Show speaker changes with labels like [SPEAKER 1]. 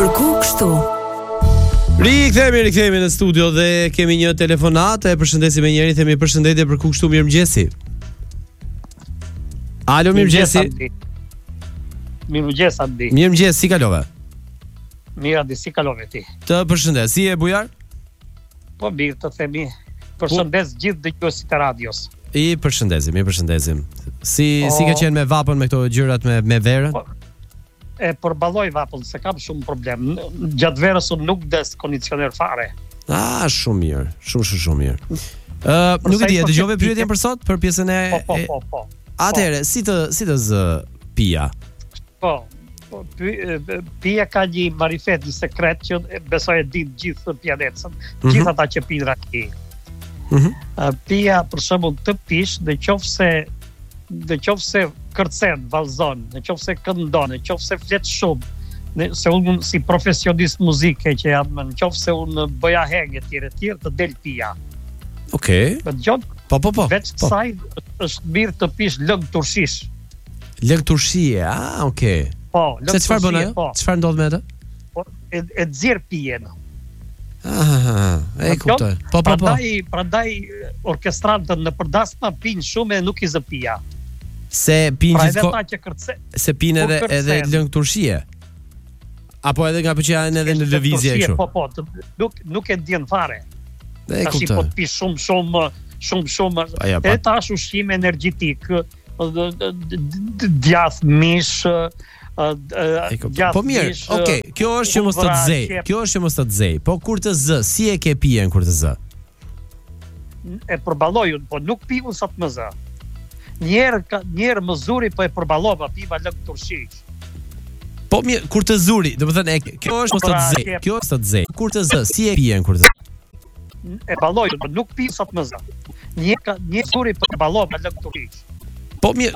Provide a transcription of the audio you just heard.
[SPEAKER 1] Kërku kështu.
[SPEAKER 2] Rikthehemi në studio dhe kemi një telefonat. E përshëndesim me njëri, themi përshëndetje për ku kështu, mirëmëngjesi. Alo, mirëmëngjesi.
[SPEAKER 3] Mirëmëngjes Andi.
[SPEAKER 2] Mirëmëngjes, si kalove?
[SPEAKER 3] Mirë Andi, si kalove ti?
[SPEAKER 2] Të përshëndes, si e bujar?
[SPEAKER 3] Po mirë të themi. Përshëndes gjithë dëgjuesit e radios.
[SPEAKER 2] I përshëndesim. Si ka qenë me vapën, me këto gjërat me verën?
[SPEAKER 3] E përballoj vapën, se kam shumë problem. Gjatë verës unë nuk des kondicioner fare.
[SPEAKER 2] Shumë mirë, shumë mirë. Nuk e di, dëgjove pyetjen për sot për pjesën e
[SPEAKER 3] Po.
[SPEAKER 2] Atëherë, si të zë pija?
[SPEAKER 3] Po. Pija ka një marifet, një sekret që besoj e din gjithë pjanetën, gjithë ata që pinë raki. Pija për shembull të pish, në qoftë se kërcen, vallzon, në qoftë se këndon, në qoftë se flet shumë, se unë si profesionist muzike që jam, në qoftë se unë bëja hengë etj, të del pija.
[SPEAKER 2] Okej. Po.
[SPEAKER 3] Veç kësaj është mirë të pish lëng turshish.
[SPEAKER 2] Lëng turshie, okay.
[SPEAKER 3] Po, lëng turshie.
[SPEAKER 2] Se çfarë bën ajo? Çfarë ndodh me atë?
[SPEAKER 3] Po, e nxjerr pijen.
[SPEAKER 2] E kuptoj. Po.
[SPEAKER 3] Prandaj orkestrantët në përdasma pinë shumë e nuk i zë pija.
[SPEAKER 2] Se pinë
[SPEAKER 3] gjithkohë.
[SPEAKER 2] Se pinë edhe lëng turshie. Apo edhe nga pëlqejnë edhe në lëvizje kështu.
[SPEAKER 3] Po, nuk e ndjen fare. Tash po të pish shumë. Edhe tash ushqim energjetik, djath mish,
[SPEAKER 2] po mirë, okay, kjo është që mos të zej. Po kur të zë, si e ke pijen kur të zë?
[SPEAKER 3] E përballoj, po nuk pivu sa të më zë. Njerë më zuri, po e përballova, piva lëng turshish.
[SPEAKER 2] Po mirë, kur të zuri, do të thënë, kjo është mos të zej. Kjo është të zej. Kur të zë, si e pijen kur të zë?
[SPEAKER 3] E balloj, po nuk piv sa të më zë. Një zuri po e ballova lëng turshish.
[SPEAKER 2] Po mirë,